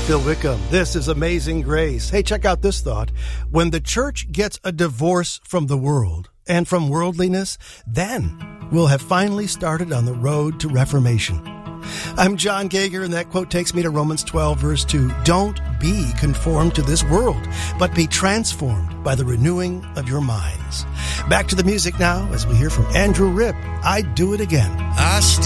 Phil Wickham. This is Amazing Grace. Hey, check out this thought. When the church gets a divorce from the world and from worldliness, then we'll have finally started on the road to reformation. I'm John Gager, and that quote takes me to Romans 12, verse 2. Don't be conformed to this world, but be transformed by the renewing of your minds. Back to the music now as we hear from Andrew Ripp, I'd Do It Again. I still